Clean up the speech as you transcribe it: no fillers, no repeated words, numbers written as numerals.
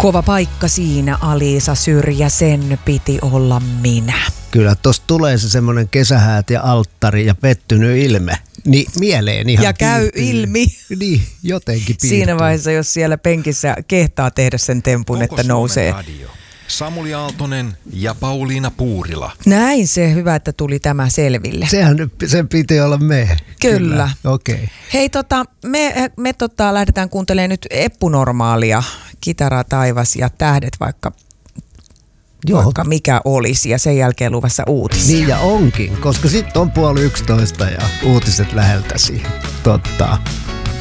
Kova paikka siinä, Aliisa Syrjä, sen piti olla minä. Kyllä, tosta tulee se semmoinen kesähäät ja alttari ja pettynyt ilme. Niin mieleen ihan ja käy ilmi. Niin, jotenkin piirtyy. Siinä vaiheessa, jos siellä penkissä kehtaa tehdä sen tempun, että nousee. Radio. Samuli Aaltonen ja Pauliina Puurila. Näin se, hyvä, että tuli tämä selville. Sen piti olla me. Kyllä. Okei. Okay. Hei, me lähdetään kuuntelemaan nyt Eppu-normaalia, Kitara, taivas ja tähdet, vaikka mikä olisi, ja sen jälkeen luvassa uutisia. Niin ja onkin, koska sitten on 10:30 ja uutiset läheltä siihen. Totta.